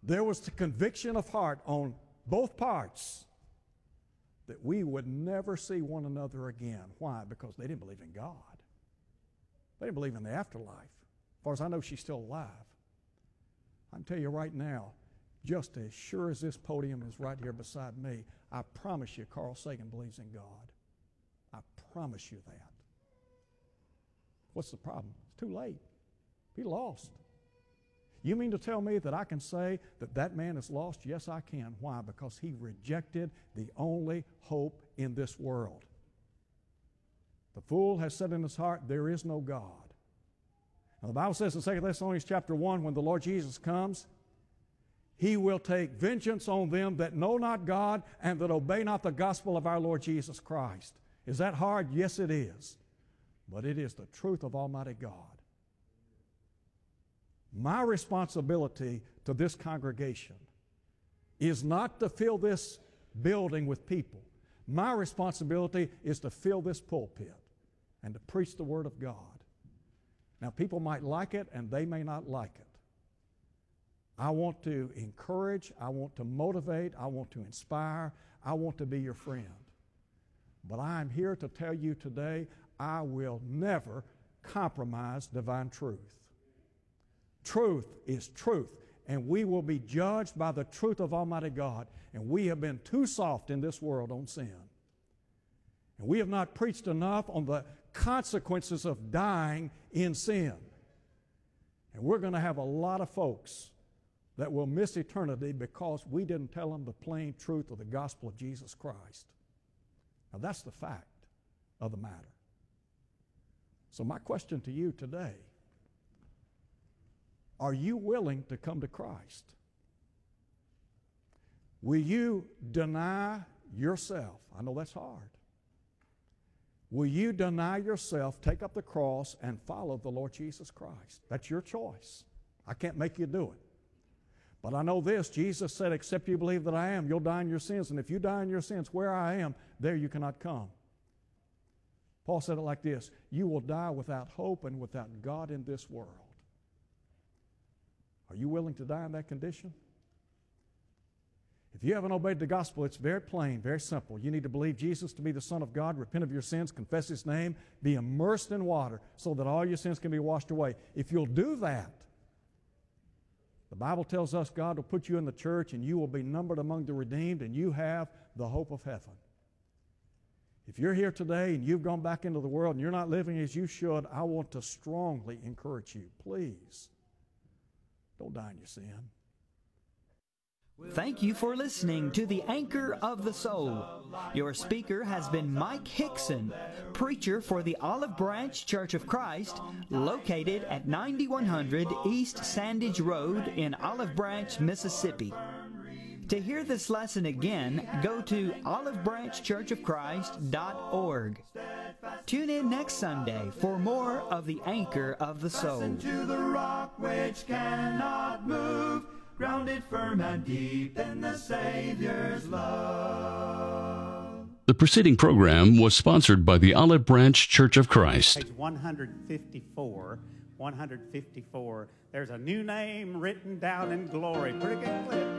there was the conviction of heart on both parts that we would never see one another again. Why? Because they didn't believe in God. They didn't believe in the afterlife. As far as I know, she's still alive. I can tell you right now, just as sure as this podium is right here beside me, I promise you Carl Sagan believes in God. I promise you that. What's the problem? It's too late. He lost. You mean to tell me that I can say that that man is lost? Yes, I can. Why? Because he rejected the only hope in this world. The fool has said in his heart, there is no God. Now, the Bible says in 2 Thessalonians chapter 1, when the Lord Jesus comes, he will take vengeance on them that know not God and that obey not the gospel of our Lord Jesus Christ. Is that hard? Yes, it is. But it is the truth of Almighty God. My responsibility to this congregation is not to fill this building with people. My responsibility is to fill this pulpit and to preach the Word of God. Now, people might like it and they may not like it. I want to encourage, I want to motivate, I want to inspire, I want to be your friend. But I am here to tell you today, I will never compromise divine truth. Truth is truth, and we will be judged by the truth of Almighty God. And we have been too soft in this world on sin. And we have not preached enough on the consequences of dying in sin. And we're going to have a lot of folks that will miss eternity because we didn't tell them the plain truth of the gospel of Jesus Christ. Now that's the fact of the matter. So my question to you today, are you willing to come to Christ? Will you deny yourself? I know that's hard. Will you deny yourself, take up the cross, and follow the Lord Jesus Christ? That's your choice. I can't make you do it. But I know this, Jesus said, except you believe that I am, you'll die in your sins. And if you die in your sins, where I am, there you cannot come. Paul said it like this, you will die without hope and without God in this world. Are you willing to die in that condition? If you haven't obeyed the gospel, it's very plain, very simple. You need to believe Jesus to be the Son of God, repent of your sins, confess His name, be immersed in water so that all your sins can be washed away. If you'll do that, the Bible tells us God will put you in the church and you will be numbered among the redeemed and you have the hope of heaven. If you're here today and you've gone back into the world and you're not living as you should, I want to strongly encourage you, please, don't die in your sin. Thank you for listening to the Anchor of the Soul. Your speaker has been Mike Hickson, preacher for the Olive Branch Church of Christ, located at 9100 East Sandage Road in Olive Branch, Mississippi. To hear this lesson again, go to olivebranchchurchofchrist.org. Tune in next Sunday for more of the Anchor of the Soul. Listen to the rock which cannot move, grounded firm and deep in the Savior's love. The preceding program was sponsored by the Olive Branch Church of Christ. Page 154, there's a new name written down in glory. Pretty good clip.